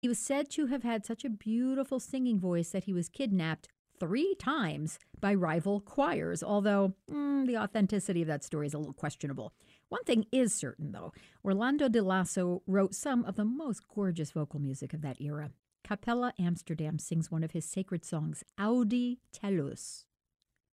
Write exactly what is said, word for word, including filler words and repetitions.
He was said to have had such a beautiful singing voice that he was kidnapped three times by rival choirs, although mm, the authenticity of that story is a little questionable. One thing is certain, though. Orlando de Lasso wrote some of the most gorgeous vocal music of that era. Capella Amsterdam sings one of his sacred songs, Audi Tellus.